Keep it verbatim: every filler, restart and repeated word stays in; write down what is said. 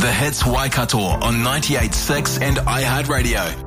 The Hits Waikato on ninety-eight point six and iHeartRadio.